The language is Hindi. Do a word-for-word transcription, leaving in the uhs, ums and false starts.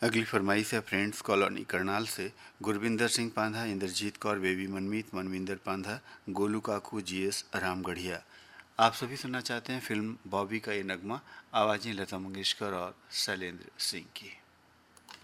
अगली फरमाइश है फ्रेंड्स कॉलोनी करनाल से गुरविंदर सिंह पांधा, इंद्रजीत कौर, बेबी मनमीत, मनविंदर पांधा, गोलू काकू, जीएस रामगढ़िया। आप सभी सुनना चाहते हैं फिल्म बॉबी का ये नगमा, आवाज़ें लता मंगेशकर और शैलेंद्र सिंह की।